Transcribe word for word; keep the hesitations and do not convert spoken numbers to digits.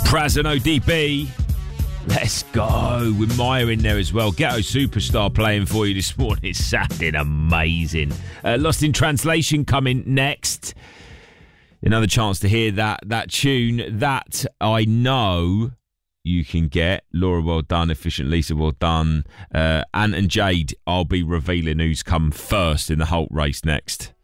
Praz and O D B. Let's go. With Maya in there as well. Ghetto Superstar playing for you this morning. It's sounding amazing. Uh, Lost in Translation coming next. Another chance to hear that that tune that I know you can get. Laura, well done. Efficient Lisa, well done. Uh, Ant and Jade, I'll be revealing who's come first in the Holt race next.